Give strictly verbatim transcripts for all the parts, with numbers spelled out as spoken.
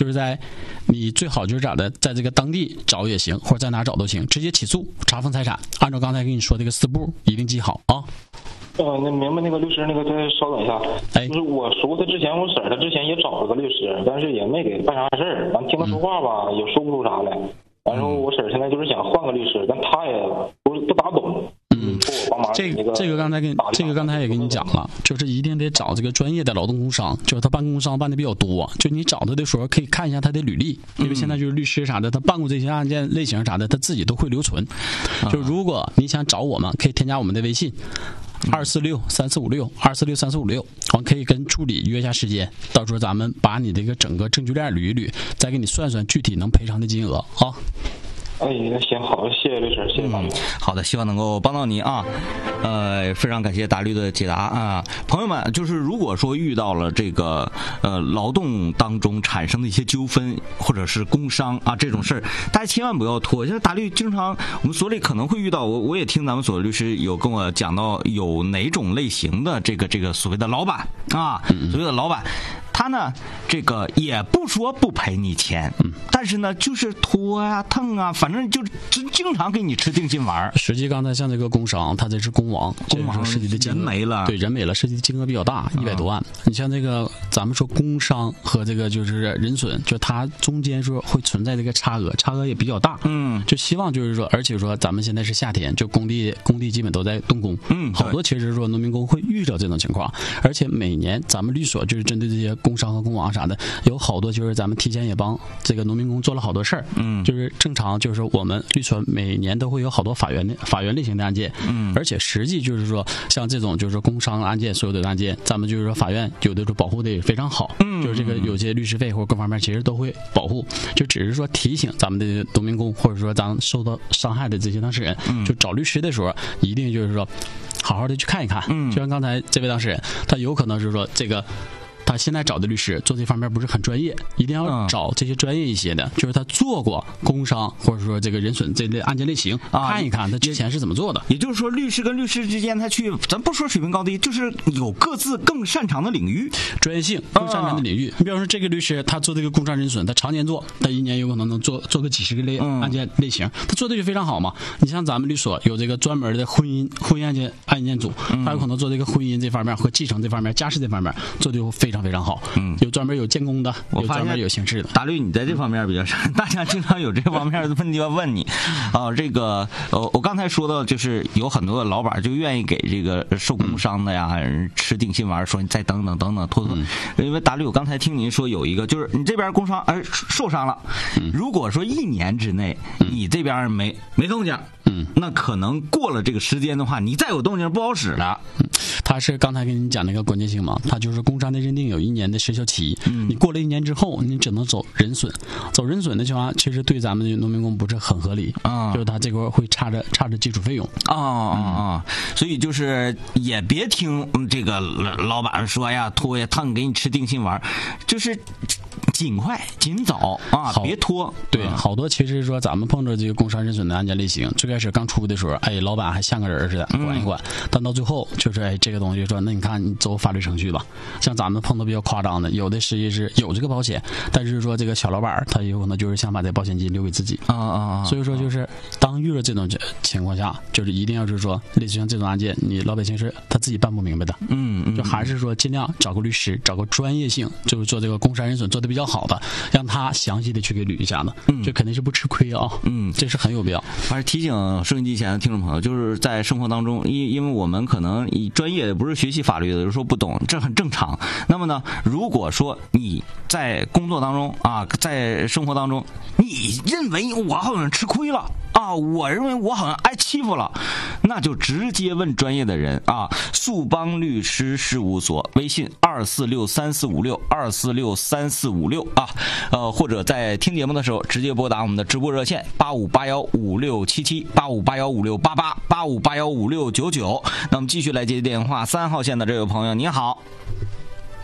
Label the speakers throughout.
Speaker 1: 就是在你最好就是咋的，在这个当地找也行，或者在哪找都行，直接起诉查封财产，按照刚才跟你说这个四步一定记好啊。
Speaker 2: 呃，那明白。那个律师，那个再稍等一下，哎，就是我叔他之前我婶他之前也找了个律师，但是也没给办啥事儿，完听他说话吧、嗯、也说不出啥来。然后我婶现在就是想换个律师，但他也不是不咋懂。
Speaker 1: 嗯，这个这个刚才跟这个刚才也跟你讲了，就是一定得找这个专业的劳动工商，就是他办工商办的比较多，就你找他的时候可以看一下他的履历，因为现在就是律师啥的，他办过这些案件类型啥的，他自己都会留存。就如果你想找我们，可以添加我们的微信。二四六三四五六二四六三四五六，我们可以跟助理约一下时间，到时候咱们把你这个整个证据链捋一捋，再给你算算具体能赔偿的金额啊。
Speaker 2: 哎，那行好，谢谢律师，谢谢大律、嗯。
Speaker 3: 好的，希望能够帮到你啊。呃，非常感谢大律的解答啊，朋友们，就是如果说遇到了这个呃劳动当中产生的一些纠纷或者是工伤啊这种事儿，大家千万不要拖。现在大律经常我们所里可能会遇到，我我也听咱们所律师有跟我讲到有哪种类型的这个这个所谓的老板啊，所谓的老板。他呢，这个也不说不赔你钱，嗯，但是呢，就是拖呀、腾啊，反正就就经常给你吃定心丸。
Speaker 1: 实际刚才像这个工伤，他这是工亡，
Speaker 3: 工亡
Speaker 1: 涉及的金额
Speaker 3: 人没了，
Speaker 1: 对，人没了，涉及的金额比较大，一百多万。嗯、你像这个，咱们说工伤和这个就是人损，就它中间说会存在这个差额，差额也比较大。嗯，就希望就是说，而且说咱们现在是夏天，就工地工地基本都在动工，嗯，好多其实说农民工会遇着这种情况，而且每年咱们律所就是针对这些工伤和工亡啥的，有好多就是咱们提前也帮这个农民工做了好多事儿，嗯，就是正常就是我们律所每年都会有好多法院的法院类型的案件，嗯，而且实际就是说像这种就是工伤案件所有的案件，咱们就是说法院有的时候保护的也非常好，嗯，就是这个有些律师费或者各方面其实都会保护，就只是说提醒咱们的农民工或者说咱受到伤害的这些当事人，嗯，就找律师的时候一定就是说好好的去看一看，嗯，就像刚才这位当事人，他有可能是说这个。他现在找的律师做这方面不是很专业，一定要找这些专业一些的，嗯、就是他做过工伤或者说这个人损这类案件类型，啊、看一看他之前是怎么做的。
Speaker 3: 也就是说，律师跟律师之间，他去，咱不说水平高低，就是有各自更擅长的领域、
Speaker 1: 专业性、更擅长的领域。啊、你比方说，这个律师他做这个工伤人损，他常年做，他一年有可能能做做个几十个类案件类型，嗯、他做的就非常好嘛。你像咱们律所有这个专门的婚姻婚姻案件案件组，他有可能做这个婚姻这方面和继承这方面、家事这方面做的非常非常好，嗯，有专门有建工的，有专门有刑事的。
Speaker 3: 大律，你在这方面比较擅，大家经常有这方面的问题要问你啊、呃。这个呃，我刚才说到，就是有很多的老板就愿意给这个受工伤的呀、嗯、吃定心丸，说你再等等等等拖拖。嗯、因为大律，我刚才听您说有一个，就是你这边工伤而、呃、受伤了，嗯、如果说一年之内、嗯、你这边没没动静，嗯，那可能过了这个时间的话，你再有动静不好使了。
Speaker 1: 嗯，他是刚才跟你讲那个关键性嘛，他就是工伤的认定有一年的时效期，嗯，你过了一年之后，你只能走人损，走人损的情况，其实对咱们的农民工不是很合理啊，就是他这块会差着差着基础费用
Speaker 3: 啊啊啊，所以就是也别听这个老板说呀拖呀烫给你吃定心丸，就是尽快尽早啊，别拖。
Speaker 1: 对，好多其实说咱们碰着这个工伤人损的案件类型，最开始刚出的时候，哎，老板还像个人似的管一管，嗯、但到最后就是哎，这个东西说，那你看你走法律程序吧。像咱们碰到比较夸张的，有的实际是有这个保险，但是说这个小老板他有可能就是想把这保险金留给自己啊啊啊！所以说就是当遇了这种情况下，就是一定要是说，类似像这种案件，你老百姓是他自己办不明白的，嗯嗯，就还是说尽量找个律师，找个专业性，就是做这个工伤人损做的比较好的，让他详细的去给捋一下子，嗯，这肯定是不吃亏啊，嗯，这是很有必要。
Speaker 3: 还是提醒收音机前的听众朋友，就是在生活当中，因因为我们可能以专业不是学习法律的，有时候不懂，这很正常。那么呢，如果说你在工作当中啊，在生活当中，你认为我好像吃亏了啊，我认为我好像挨欺负了，那就直接问专业的人啊。速邦律师事务所微信二四六三四五六二四六三四五六啊，呃，或者在听节目的时候直接拨打我们的直播热线八五八幺五六七七八五八幺五六八八八五八幺五六九九。那我们继续来接电话，三号线的这位朋友，您好。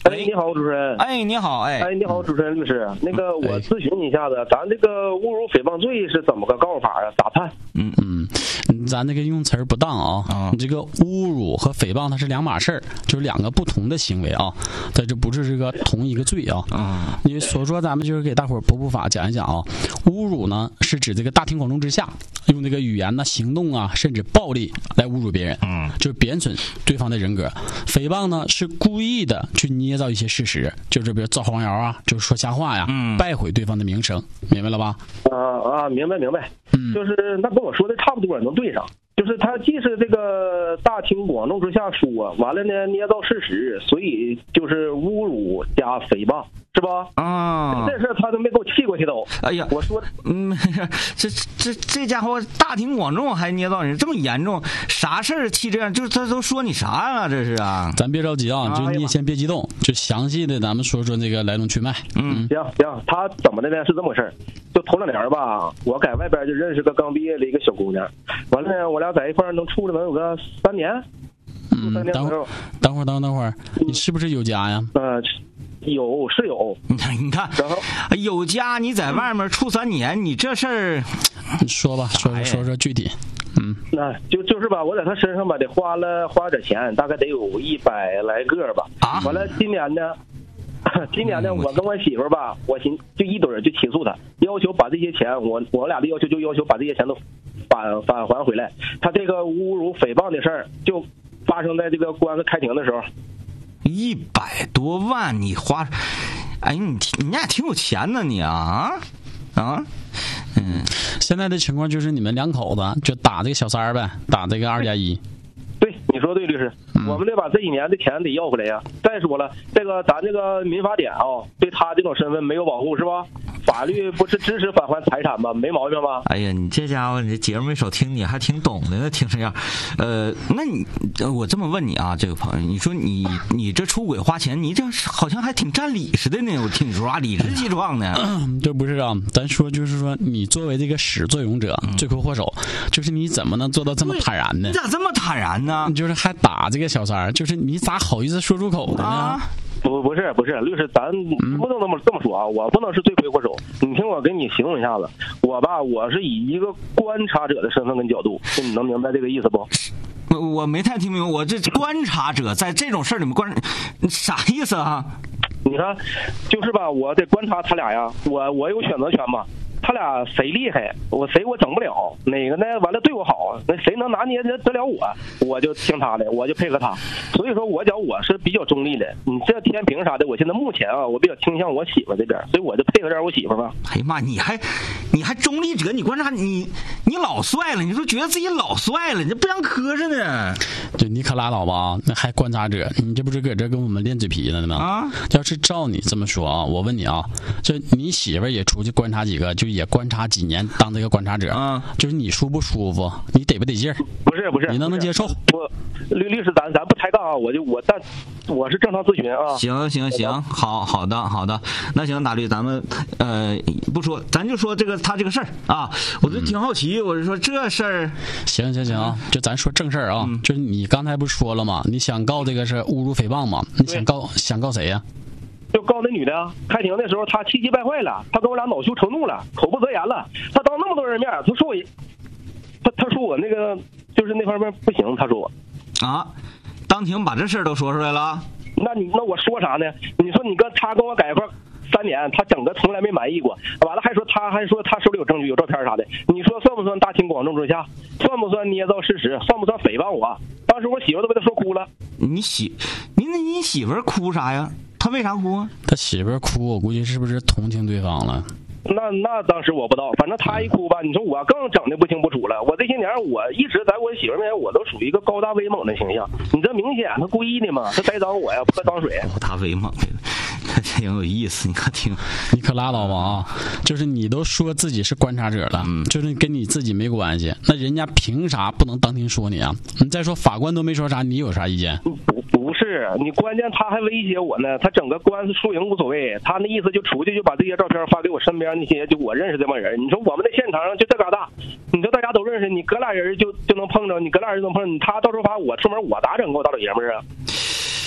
Speaker 4: 哎，你好，主持人。
Speaker 3: 哎，你好，哎，
Speaker 4: 哎，你好，主持人律师。那个，我咨询一下子，咱这个侮辱诽谤罪是怎么个告法啊？咋判？
Speaker 1: 嗯嗯，咱这个用词儿不当啊，
Speaker 3: 啊
Speaker 1: 你这个侮辱和诽谤它是两码事儿，就是两个不同的行为啊，它这不是这个同一个罪啊。
Speaker 3: 啊，
Speaker 1: 你所说，咱们就是给大伙儿普普法讲一讲啊。侮辱呢，是指这个大庭广众之下，用这个语言呢、行动啊，甚至暴力来侮辱别人，
Speaker 3: 嗯，
Speaker 1: 就是贬损对方的人格。诽谤呢，是故意的去捏造一些事实，就是比如造黄谣啊，就是说瞎话呀，
Speaker 3: 嗯，
Speaker 1: 败毁对方的名声，明白了吧？
Speaker 4: 啊啊，明白明白。
Speaker 1: 嗯，
Speaker 4: 就是那跟我说的差不多，能对上。就是他既是这个大庭广众之下说，完了呢捏造事实，所以就是侮辱加诽谤，是吧？
Speaker 3: 啊，
Speaker 4: 这事他都没给我气过去都。
Speaker 3: 哎呀，
Speaker 4: 我说，
Speaker 3: 嗯，这这这家伙大庭广众还捏造人，这么严重，啥事儿气这样？就是他都说你啥呀？这是啊？
Speaker 1: 咱别着急啊，就你也先别激动，就详细的咱们说说这个来龙去脉。
Speaker 3: 嗯，
Speaker 4: 行行，他怎么的呢？是这么回事儿，就头两年吧，我在外边就认识个刚毕业的一个小姑娘，完了呢，我俩在一块儿能处了能有个三年。
Speaker 1: 嗯，等会儿，等会儿，等会儿，等会儿，你是不是有家呀？
Speaker 4: 呃，有是有。
Speaker 3: 你看，你看，
Speaker 4: 然后
Speaker 3: 有家，你在外面处三年，你这事儿，
Speaker 1: 你说吧，说说说说具体。嗯，
Speaker 4: 那就就是吧，我在他身上吧得花了花点钱，大概得有一百来个吧。
Speaker 3: 啊，
Speaker 4: 完了今年呢，今年呢，我跟我媳妇儿吧，我寻就一堆儿就起诉他，要求把这些钱，我我俩的要求就要求把这些钱都返返还回来。他这个侮辱诽谤的事儿就发生在这个官司开庭的时候。
Speaker 3: 一百多万你花，哎，你你俩挺有钱呢，你啊啊，嗯，
Speaker 1: 现在的情况就是你们两口子就打这个小三儿呗，打这个二加一。
Speaker 4: 对，你说对，律师，我们得把这几年的钱得要回来呀。再说了，这个咱这个民法典啊，对他这种身份没有保护，是吧？法律不是支持返还财产吗？没毛病吧？
Speaker 3: 哎呀，你这家伙，你这节目没少听，你还挺懂的呢，听这样。呃，那你我这么问你啊，这个朋友，你说你你这出轨花钱，你这好像还挺占理似的呢。我听你说话理直气壮的。
Speaker 1: 这不是啊，咱说就是说，你作为这个始作俑者、罪魁祸首，就是你怎么能做到这么坦然呢？
Speaker 3: 你咋这么坦然呢？
Speaker 1: 你就是还打这个小三儿，就是你咋好意思说出口的呢？
Speaker 3: 啊，
Speaker 4: 不不是不是，律师，咱不能这么这么说啊！我不能是罪魁祸首。你听我给你形容一下子，我吧，我是以一个观察者的身份跟角度，你能明白这个意思不？
Speaker 3: 我我没太听明白，我这观察者在这种事儿里面观，啥意思啊？
Speaker 4: 你看，就是吧，我得观察他俩呀，我我有选择权嘛。他俩谁厉害，我谁我整不了，哪个呢完了对我好，那谁能拿捏得了我，我就听他的，我就配合他。所以说我讲我是比较中立的，你这天平啥的，我现在目前啊，我比较倾向我媳妇这边，所以我就配合点我媳妇吧。
Speaker 3: 哎呀妈，你还你还中立者，你观察你你老帅了，你说觉得自己老帅了，你这不像磕碜呢。
Speaker 1: 就你可拉倒吧，那还观察者，你这不是搁这跟我们练嘴皮呢吗？
Speaker 3: 啊，
Speaker 1: 要是照你这么说啊，我问你啊，这你媳妇也出去观察几个，就也观察几年当这个观察者
Speaker 3: 啊，
Speaker 1: 就是你舒不舒服，你得不得劲儿？
Speaker 4: 不是不是，
Speaker 1: 你能不能接受？
Speaker 4: 我律律师，咱咱不抬杠啊，我就我但我是正常咨询啊。
Speaker 3: 行行行，好好的好的，那行大律，咱们呃不说，咱就说这个他这个事儿啊，我就挺好奇，我是说这事儿。
Speaker 1: 行行行啊，就咱说正事儿啊，嗯、就是你刚才不是说了吗？你想告这个是侮辱诽谤吗？你想告想告谁呀、啊？
Speaker 4: 就告那女的啊！开庭的时候，她气急败坏了，她跟我俩恼羞成怒了，口不择言了。她当那么多人面，她说我，她她说我那个就是那方面不行，她说我
Speaker 3: 啊，当庭把这事儿都说出来了。
Speaker 4: 那你那我说啥呢？你说你跟他跟我在一块三年，他整个从来没满意过，完了还说他还说他手里有证据有照片啥的，你说算不算大庭广众之下？算不算捏造事实？算不算诽谤我？当时我媳妇都被他说哭了。
Speaker 3: 你媳，你那你媳妇哭啥呀？他为啥哭啊？
Speaker 1: 他媳妇哭，我估计是不是同情对方了？
Speaker 4: 那那当时我不知道，反正他一哭吧，你说我更整的不清不楚了。我这些年我一直在我媳妇面前，我都属于一个高大威猛的形象。你这明显他故意的嘛，他栽赃我呀，泼脏水。
Speaker 3: 高大威猛的，挺有意思。你可听，
Speaker 1: 你可拉倒吧啊！就是你都说自己是观察者了，嗯，就是跟你自己没关系，那人家凭啥不能当庭说你啊？你再说法官都没说啥，你有啥意见？
Speaker 4: 不不是，你关键他还威胁我呢，他整个官司输赢无所谓，他那意思就出去就把这些照片发给我身边那些就我认识这帮人。你说我们的现场就这嘎达，你说大家都认识，你哥俩人就就能碰着，你哥俩人能碰着，他到时候发我出门我咋整？给我大老爷们儿啊！
Speaker 3: 他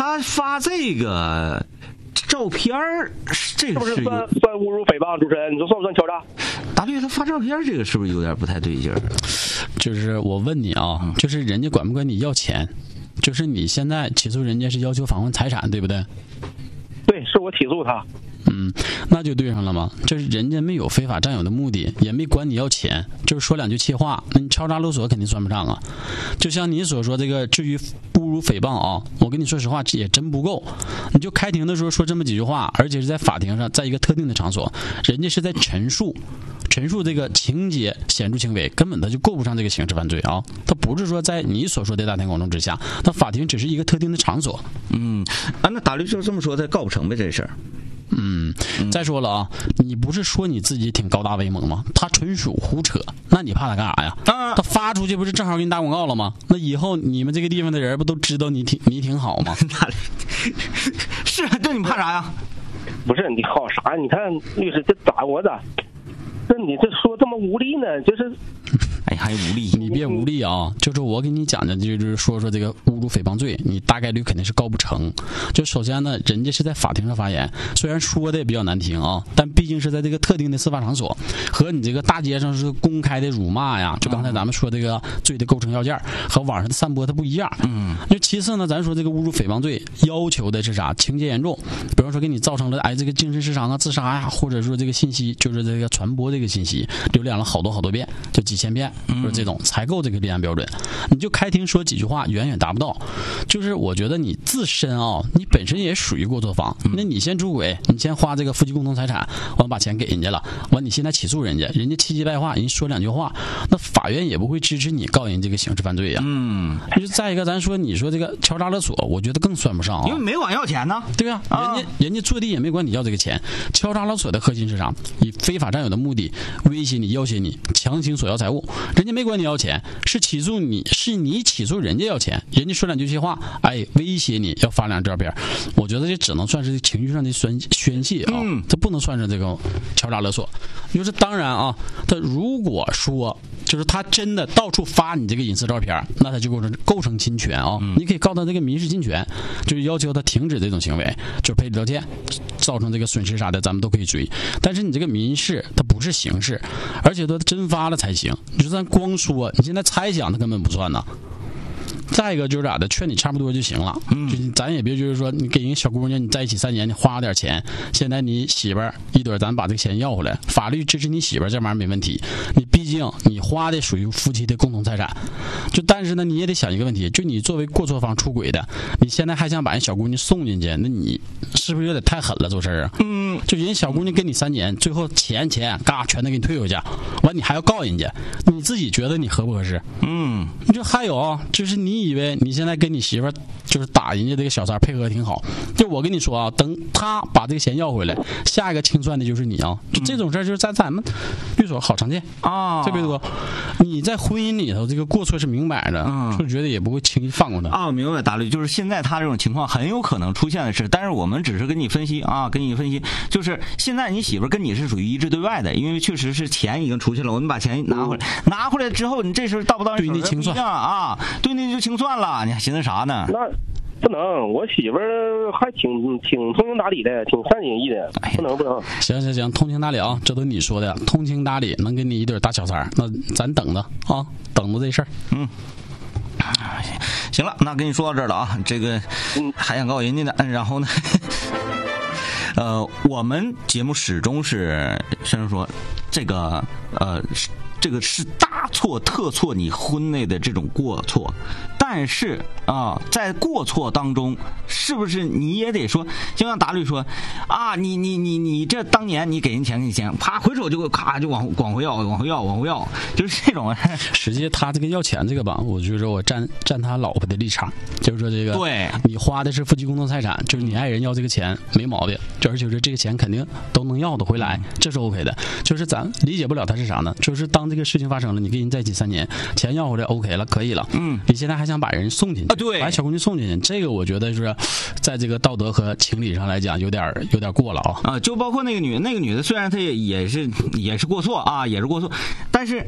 Speaker 3: 他发这个照片儿，这个
Speaker 4: 是不是算算侮辱诽谤？主持人，你说算不算敲诈？
Speaker 3: 大律他发照片，这个是不是有点不太对劲儿？
Speaker 1: 就是我问你啊，就是人家管不管你要钱？就是你现在起诉人家是要求返还财产，对不对？
Speaker 4: 对，是我起诉他。
Speaker 1: 嗯，那就对上了嘛。就是人家没有非法占有的目的，也没管你要钱，就是说两句气话，那你敲诈勒索肯定算不上啊。就像你所说这个，至于侮辱诽谤啊，我跟你说实话也真不够。你就开庭的时候说这么几句话，而且是在法庭上，在一个特定的场所，人家是在陈述。陈述这个情节显著轻微，根本他就够不上这个刑事犯罪啊！他不是说在你所说的大庭广众之下，那法庭只是一个特定的场所。
Speaker 3: 嗯，啊，那大律就这么说，他告不成呗这事儿。
Speaker 1: 嗯，再说了啊，你不是说你自己挺高大威猛吗？他纯属胡扯，那你怕他干啥呀？啊，他发出去不是正好给你打广告了吗？那以后你们这个地方的人不都知道你挺你挺好吗？
Speaker 3: 是，这你怕啥呀？
Speaker 4: 不是你好啥？你看律师这咋我咋？这你这说这么无力呢？就是，
Speaker 3: 哎，还无力？
Speaker 1: 你别无力啊！就是我给你讲的，就是说说这个侮辱诽谤罪，你大概率肯定是告不成。就首先呢，人家是在法庭上发言，虽然说的也比较难听啊，但毕竟是在这个特定的司法场所，和你这个大街上是公开的辱骂呀，就刚才咱们说这个罪的构成要件和网上的散播它不一样。嗯。就其次呢，咱说这个侮辱诽谤罪要求的是啥？情节严重，比方说给你造成了哎这个精神失常啊、自杀呀，或者说这个信息就是这个传播这个信息浏览了好多好多遍，就几千遍，就是这种才够这个立案标准。你就开庭说几句话远远达不到。就是我觉得你自身啊，你本身也属于过错方。那你先出轨，你先花这个夫妻共同财产，完把钱给人家了，完你现在起诉人家，人家气急败坏，人说两句话，那法院也不会支持你告人这个刑事犯罪呀。嗯，就再一个，咱说你说这个敲诈勒索，我觉得更算不上啊，
Speaker 3: 因为没管要钱呢。
Speaker 1: 对啊，人家人家坐地也没管你要这个钱。敲诈勒索的核心是啥？以非法占有的目的威胁你、要挟你、强行索要财物，人家没管你要钱，是起诉你，是你起诉人家要钱，人家说两句气话，哎，威胁你要发两张照片，我觉得这只能算是情绪上的宣宣泄啊，嗯，这不能算是这个敲诈勒索。就是当然啊，他如果说就是他真的到处发你这个隐私照片，那他就构成构成侵权啊，嗯，你可以告他这个民事侵权，就是要求他停止这种行为，就是赔礼道歉，造成这个损失啥的，咱们都可以追。但是你这个民事，它不是刑事，而且都真发了才行。你说咱光说，你现在猜想，它根本不算呢。再一个就是咋的，劝你差不多就行了。嗯，就咱也别就是说，你给一个小姑娘，你在一起三年，你花了点钱，现在你媳妇儿一堆，咱把这个钱要回来，法律支持你媳妇儿这玩意儿没问题。你毕竟你花的属于夫妻的共同财产，就但是呢，你也得想一个问题，就你作为过错方出轨的，你现在还想把人小姑娘送进去，那你是不是有点太狠了做事儿啊？嗯，就人小姑娘跟你三年，最后钱钱嘎全都给你退回去，完你还要告人家，你自己觉得你合不合适？嗯，你就还有啊，就是你。你以为你现在跟你媳妇儿就是打人家这个小三配合挺好，就我跟你说啊，等他把这个钱要回来，下一个清算的就是你啊。就这种事儿就是在咱们律所好常见啊，特别多。你在婚姻里头这个过错是明摆的，嗯，就觉得也不会轻易放过他
Speaker 3: 啊。明白，大律，就是现在他这种情况很有可能出现的是，但是我们只是跟你分析啊，跟你分析，就是现在你媳妇儿跟你是属于一致对外的，因为确实是钱已经出去了，我们把钱拿回来，拿回来之后，你这事到不到
Speaker 1: 对你清算
Speaker 3: 啊？对你就清算了，你还寻思啥呢？
Speaker 4: 那不能，我媳妇儿还挺挺通情达理的，挺善解人意的，不能不能。
Speaker 1: 行行行，通情达理啊，这都你说的，通情达理能给你一对大小三儿，那咱等着啊，等着这事儿。嗯，
Speaker 3: 行了，那跟你说到这儿了啊，这个还想告人家呢，然后呢，呃，我们节目始终是先生说这个呃。这个是大错特错，你婚内的这种过错，但是啊，在过错当中，是不是你也得说，就像达律说啊，你你你你这当年你给人钱给你钱，啪回手就咔就往往回要，往回要，往回要，就是这种。
Speaker 1: 实际他这个要钱这个吧，我就说我站站他老婆的立场，就是说这个，
Speaker 3: 对，
Speaker 1: 你花的是夫妻共同财产，就是你爱人要这个钱没毛病，就而且是这个钱肯定都能要得回来，这是 OK 的。就是咱理解不了他是啥呢？就是当这个事情发生了，你跟人在一起三年，钱要回来 OK 了，可以了。嗯，你现在还想把人送进去，
Speaker 3: 啊，对，
Speaker 1: 把小姑娘送进去，这个我觉得是在这个道德和情理上来讲，有点有点过了啊。
Speaker 3: 啊，就包括那个女那个女的，虽然她也也是也是过错啊，也是过错，但是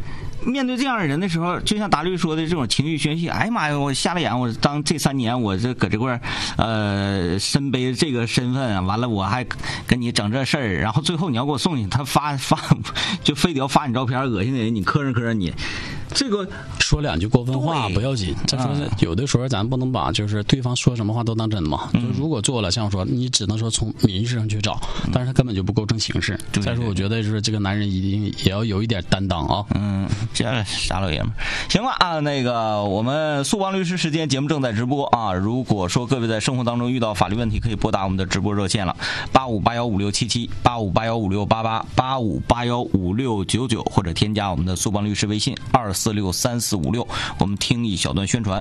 Speaker 3: 面对这样的人的时候，就像达律说的这种情绪宣泄，哎呀妈呀，我瞎了眼，我当这三年我这搁这块儿呃身背这个身份啊，完了我还跟你整这事儿，然后最后你要给我送去，他发发就非得要发你照片，恶心的人，你磕碜磕碜你。这个
Speaker 1: 说两句过分话不要紧，再说有的时候咱不能把就是对方说什么话都当真嘛。嗯、就如果做了，像说你只能说从民事上去找，但是他根本就不构成刑事。嗯、再说，我觉得就是这个男人一定也要有一点担当啊。
Speaker 3: 嗯，这傻老爷们儿，行吧啊，那个我们速帮律师时间节目正在直播啊。如果说各位在生活当中遇到法律问题，可以拨打我们的直播热线了，八五八幺五六七七，八五八幺五六八八，八五八幺五六九九，或者添加我们的速帮律师微信二四六三四五六，我们听一小段宣传。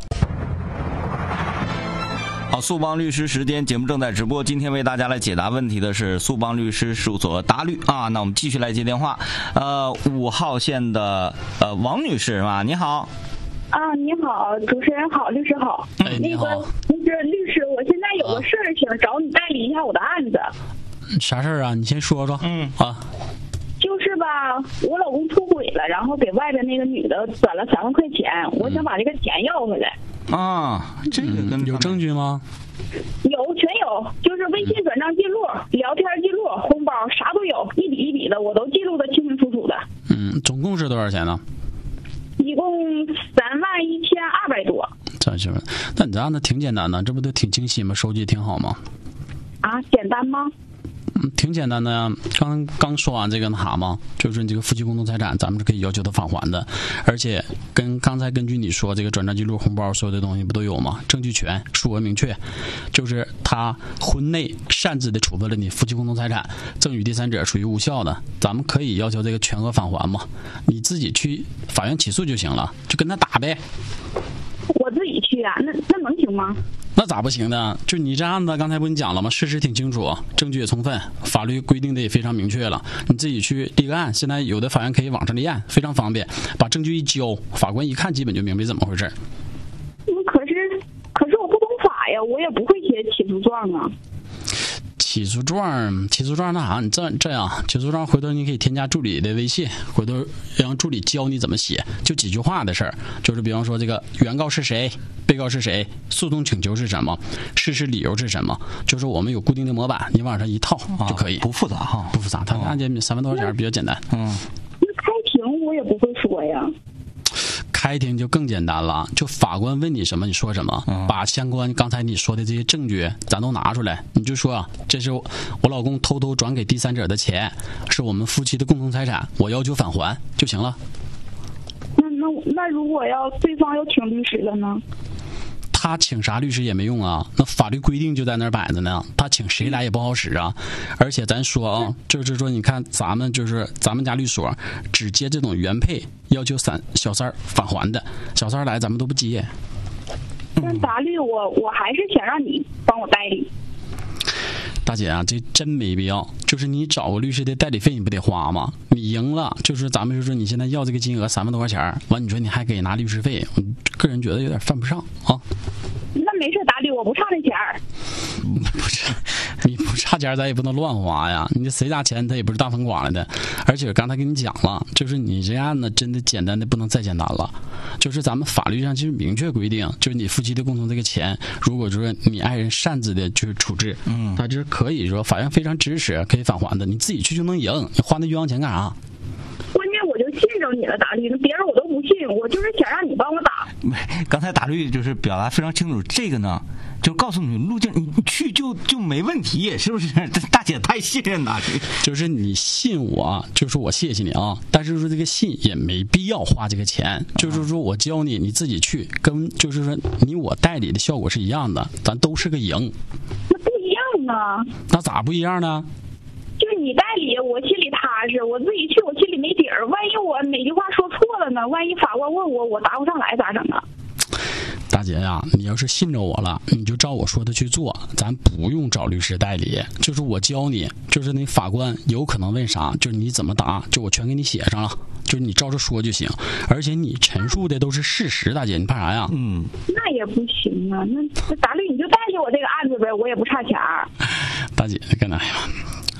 Speaker 3: 好，速帮律师时间节目正在直播，今天为大家来解答问题的是速帮律师事务所达律啊。那我们继续来接电话，呃，五号线的呃王女士是吧？你好。
Speaker 5: 啊，你好，主持人好，律师好。
Speaker 1: 哎，你好。
Speaker 5: 那个，就是律师，我现在有个事儿想找你代理一下我的案子。
Speaker 1: 啥事儿啊？你先说说。
Speaker 3: 嗯
Speaker 1: 啊。
Speaker 5: 就是吧，我老公出轨了，然后给外边那个女的转了三万块钱，我想把这个钱要回来。
Speaker 3: 啊，这个跟、
Speaker 1: 嗯、有证据吗？
Speaker 5: 有，全有，就是微信转账记录、聊天记录、红包，啥都有，一笔一笔的，我都记录的清清楚楚的。
Speaker 1: 嗯，总共是多少钱呢？
Speaker 5: 一共三万一千二百多。
Speaker 1: 这是，那你这样的挺简单的，这不都挺清晰吗？收集挺好吗？
Speaker 5: 啊，简单吗？
Speaker 1: 嗯，挺简单的呀。刚刚说完这个那啥嘛，就是你这个夫妻共同财产，咱们是可以要求他返还的，而且跟刚才根据你说这个转账记录、红包所有的东西不都有吗？证据全，数额明确，就是他婚内擅自的处分了你夫妻共同财产，赠与第三者属于无效的，咱们可以要求这个全额返还嘛。你自己去法院起诉就行了，就跟他打呗。
Speaker 5: 我自己去啊，那那能行吗？
Speaker 1: 那咋不行呢？就你这案子刚才不跟你讲了吗？事实挺清楚，证据也充分，法律规定的也非常明确了。你自己去立个案，现在有的法院可以网上立案，非常方便，把证据一交，法官一看基本就明白怎么回事。
Speaker 5: 嗯，可是可是我不懂法呀，我也不会写起诉状啊。
Speaker 1: 起诉状，起诉状那啥，你这这样，起诉状回头你可以添加助理的微信，回头让助理教你怎么写，就几句话的事儿，就是比方说这个原告是谁，被告是谁，诉讼请求是什么，事实理由是什么，就是我们有固定的模板，你往上一套就可以，
Speaker 3: 啊、不复杂哈，
Speaker 1: 不复杂。他案件三万多块钱比较简单。
Speaker 3: 嗯，
Speaker 5: 那开庭我也不会说呀。
Speaker 1: 开庭就更简单了，就法官问你什么你说什么，嗯、把相关刚才你说的这些证据咱都拿出来，你就说啊，这是我老公偷偷转给第三者的钱，是我们夫妻的共同财产，我要求返还就行了。
Speaker 5: 那那那如果要对方要请律师了呢？
Speaker 1: 他请啥律师也没用啊，那法律规定就在那儿摆着呢，他请谁来也不好使啊。而且咱说啊，就是说你看咱们就是咱们家律所只接这种原配要求三小三儿返还的，小三儿来咱们都不接。
Speaker 5: 但达律我我还是想让你帮我代理。
Speaker 1: 大姐啊，这真没必要。就是你找个律师的代理费，你不得花吗？你赢了，就是咱们就说你现在要这个金额三万多块钱，完你说你还给拿律师费，我个人觉得有点犯不上啊。
Speaker 5: 那没事，达律，我不差那钱儿。
Speaker 1: 不是，你不差钱，咱也不能乱花呀。你这谁家钱，他也不是大风刮来的。而且刚才跟你讲了，就是你这案子真的简单的不能再简单了。就是咱们法律上其实明确规定，就是你夫妻的共同这个钱，如果说你爱人擅自的去处置，嗯，他就是可以说法院非常支持，可以返还的。你自己去就能赢，你花那冤枉钱干啥？
Speaker 5: 关键我就信着你了，达律，别人我都不信，我就是想让你帮我打。
Speaker 3: 刚才达律就是表达非常清楚，这个呢，就告诉你路径，你去就就没问题，是不是？大姐太信任了，
Speaker 1: 就是你信我，就是我谢谢你啊，但是说这个信也没必要花这个钱，就是说我教你，你自己去，跟就是说你我代理的效果是一样的，咱都是个赢。
Speaker 5: 那不一样啊？
Speaker 1: 那咋不一样呢？
Speaker 5: 就是你代理，我心里踏实；我自己去，我心里没底儿。万一我哪句话说错了呢？万一法官问我，我答不上来咋整啊？
Speaker 1: 大姐呀，你要是信着我了，你就照我说的去做，咱不用找律师代理，就是我教你，就是那法官有可能问啥，就是你怎么答，就我全给你写上了，就是你照着说就行。而且你陈述的都是事实，大姐，你怕啥呀？
Speaker 5: 嗯，那也不行啊，那那达律你就代理我这个案子呗，我也不差钱儿。
Speaker 1: 大姐，跟哪呀？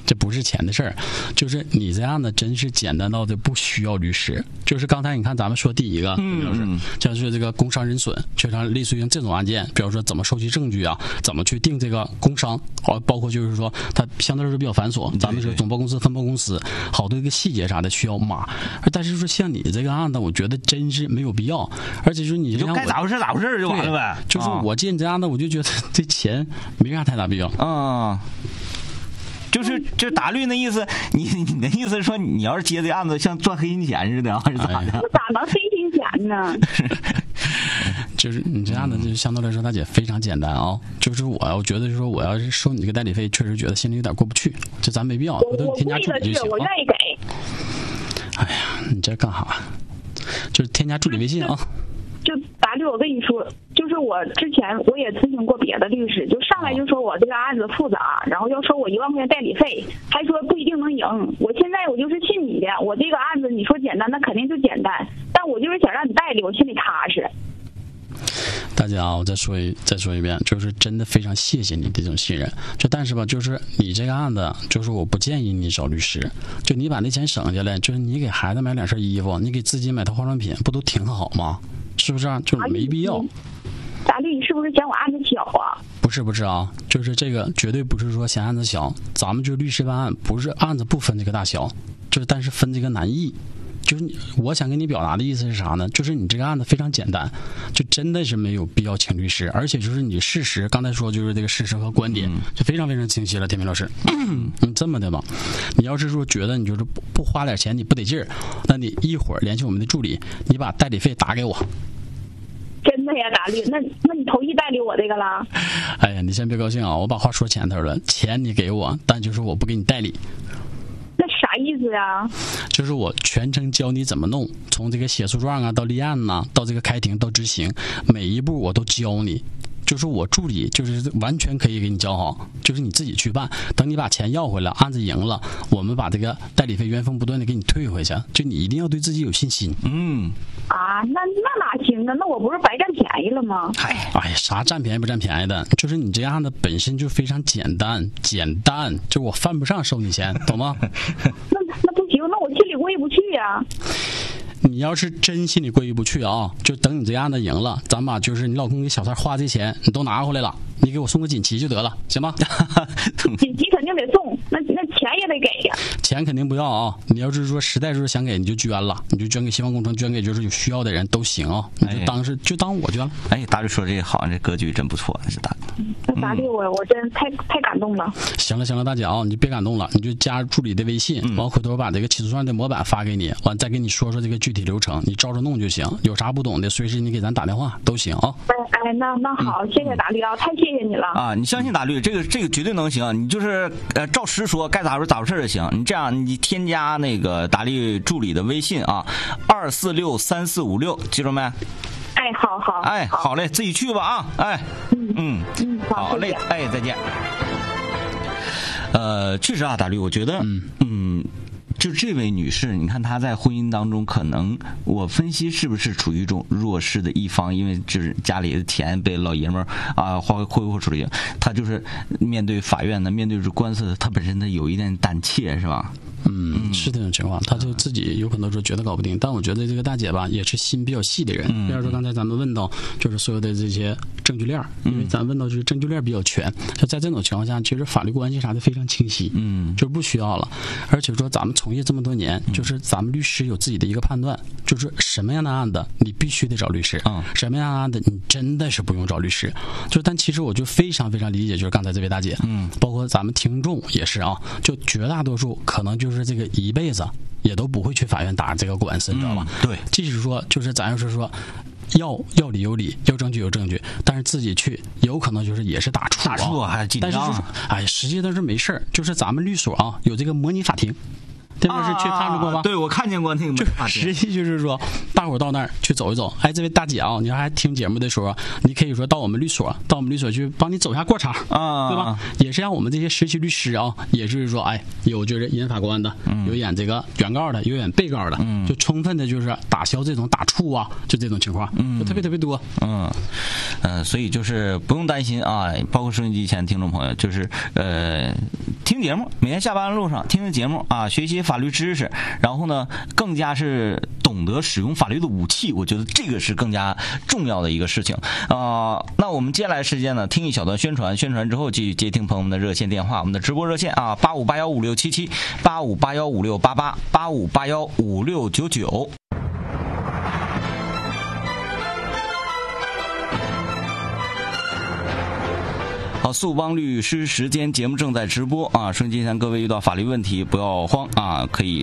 Speaker 1: 这不是钱的事儿，就是你这样的真是简单到的不需要律师。就是刚才你看咱们说第一个，嗯，就是这个工伤人损，就像类似于这种案件，比如说怎么收集证据啊，怎么去定这个工伤，哦，包括就是说它相对来说比较繁琐，咱们是总包公司、分包公司，好多一个细节啥的需要码。但是说像你这个案子，我觉得真是没有必要，而且就是你
Speaker 3: 就该咋回事咋回事就完了呗。
Speaker 1: 就是我见你这样的，我就觉得这钱没啥太大必要
Speaker 3: 啊。就是就打律那意思，你你的意思是说，你要是接这案子像赚黑心钱似的，还是咋的？
Speaker 5: 我咋能黑心钱呢？
Speaker 1: 就是你这样的，就相对来说，大姐非常简单啊、哦。就是我，我觉得就是说，我要是收你这个代理费，确实觉得心里有点过不去，这咱没必要，
Speaker 5: 我
Speaker 1: 都添加助理就行。
Speaker 5: 我愿意给。
Speaker 1: 哎呀，你这干啥？就是添加助理微信啊。
Speaker 5: 就大律，我跟你说，就是我之前我也咨询过别的律师，就上来就说我这个案子复杂，然后要收我一万块钱代理费，还说不一定能赢。我现在我就是信你的，我这个案子你说简单，那肯定就简单，但我就是想让你代理，我心里踏实。
Speaker 1: 大家啊，我再说一再说一遍，就是真的非常谢谢你这种信任。就但是吧，就是你这个案子，就是我不建议你找律师，就你把那钱省下来，就是你给孩子买两身衣服，你给自己买套化妆品，不都挺好吗？是不是、啊？就没必要。
Speaker 5: 大律，你是不是嫌我案子小啊？
Speaker 1: 不是不是啊，就是这个绝对不是说嫌案子小，咱们就是律师办案，不是案子不分这个大小，就是但是分这个难易。就是我想跟你表达的意思是啥呢？就是你这个案子非常简单，就真的是没有必要请律师，而且就是你事实，刚才说就是这个事实和观点就非常非常清晰了。天明老师，你这么的吧，你要是说觉得你就是不不花点钱你不得劲儿，那你一会儿联系我们的助理，你把代理费打给我。
Speaker 5: 真的呀，大律，那那你同意代理我这个了？
Speaker 1: 哎呀，你先别高兴啊，我把话说前头了，钱你给我，但就是我不给你代理。
Speaker 5: 那啥意思呀？
Speaker 1: 就是我全程教你怎么弄，从这个写诉状啊，到立案呐、啊，到这个开庭，到执行，每一步我都教你。就是我助理，就是完全可以给你教好，就是你自己去办。等你把钱要回来，案子赢了，我们把这个代理费原封不动的给你退回去。就你一定要对自己有信心。
Speaker 3: 嗯。
Speaker 5: 啊，那那哪行啊？那我不是白占便宜了吗？
Speaker 1: 哎，哎呀，啥占便宜不占便宜的？就是你这案子本身就非常简单，简单，就我犯不上收你钱，懂吗？
Speaker 5: 那那不行，那我心里过意不去呀、啊。
Speaker 1: 你要是真心里过意不去啊，就等你这案子赢了，咱把就是你老公给小三花这钱你都拿回来了，你给我送个锦旗就得了，行吗？
Speaker 5: 锦旗肯定得送，那那钱也得给呀。
Speaker 1: 钱肯定不要啊！你要是说实在是想给，你就捐了，你就捐给希望工程，捐给就是有需要的人都行啊。你就当是、哎、就当我捐了。
Speaker 3: 哎，大律说这个好像这格局真不错，是大。
Speaker 5: 那大律我我真太太感动了。
Speaker 1: 行了行了，大姐啊，你就别感动了，你就加助理的微信，完、嗯、回头把这个起诉状的模板发给你，完再跟你说说这个具体流程，你照着弄就行。有啥不懂的，随时你给咱打电话都行啊。
Speaker 5: 哎哎，那那好、嗯，谢谢大律啊，太谢谢你了
Speaker 3: 啊！你相信大律，这个这个绝对能行。你就是呃照实说，该咋说咋回事就行。你这样，你添加那个大律助理的微信啊，二四六三四五六，记住没？
Speaker 5: 哎，好好。
Speaker 3: 哎，好嘞，自己去吧啊！哎，
Speaker 5: 嗯
Speaker 3: 嗯
Speaker 5: 嗯，
Speaker 3: 好嘞，哎，再见。呃，确实啊，大律，我觉得，嗯嗯。就这位女士，你看她在婚姻当中，可能我分析是不是处于一种弱势的一方，因为就是家里的钱被老爷们儿啊花挥霍出去，她就是面对法院呢，面对着官司，她本身她有一点胆怯，是吧？
Speaker 1: 嗯，是这种情况，他就自己有可能说觉得搞不定，但我觉得这个大姐吧，也是心比较细的人。比方说刚才咱们问到，就是所有的这些证据链，因为咱问到就是证据链比较全，就在这种情况下，其实法律关系啥的非常清晰，嗯，就不需要了。而且说咱们从业这么多年，就是咱们律师有自己的一个判断，就是什么样的案子你必须得找律师，嗯，什么样的案子你真的是不用找律师。就但其实我就非常非常理解，就是刚才这位大姐，嗯，包括咱们听众也是啊，就绝大多数可能就是这个一辈子也都不会去法院打这个官司，你知道吧？
Speaker 3: 嗯、对，
Speaker 1: 即使说就是咱要是说要要理有理，要证据有证据，但是自己去有可能就是也是打怵、啊，
Speaker 3: 打怵还紧张，
Speaker 1: 但是就是哎，实际上是没事儿，就是咱们律所啊有这个模拟法庭。这不是去看着过吗？
Speaker 3: 啊、对，我看见过那个模拟法庭。
Speaker 1: 实际就是说，大伙到那儿去走一走。哎，这位大姐啊，你还听节目的时候，你可以说到我们律所，到我们律所去帮你走一下过场啊，对吧？也是让我们这些实习律师啊，也是说，哎，有就是演法官的，嗯、有演这个原告的，有演被告的，嗯、就充分的就是打消这种打怵啊，就这种情况，嗯、就特别特别多。
Speaker 3: 嗯，呃，所以就是不用担心啊，包括收音机前的听众朋友，就是呃。 听节目，每天下班的路上听听节目啊，学习法律知识，然后呢，更加是懂得使用法律的武器。我觉得这个是更加重要的一个事情啊、呃。那我们接下来时间呢，听一小段宣传，宣传之后继续接听朋友们的热线电话，我们的直播热线啊，八五八幺五六七七，八五八幺五六八八，八五八幺五六九九。好，速帮律师时间节目正在直播啊！顺其前各位遇到法律问题不要慌啊，可以